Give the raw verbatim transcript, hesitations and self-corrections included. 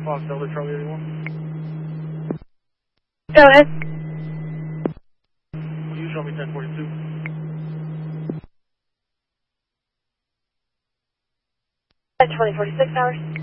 Fox Delta Charlie eighty-one. Go ahead. Will you show me ten forty-two? At twenty forty-six hours.